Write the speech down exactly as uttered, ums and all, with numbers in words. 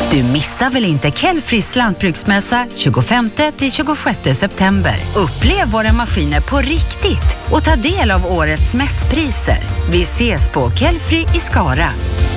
Du missar väl inte Kelfris lantbruksmässa tjugofemte till tjugosjätte september. Upplev våra maskiner på riktigt och ta del av årets mässpriser. Vi ses på Kelfri i Skara.